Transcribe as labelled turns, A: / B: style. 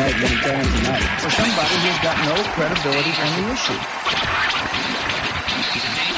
A: statement Dan tonight for somebody who's got no credibility on the issue.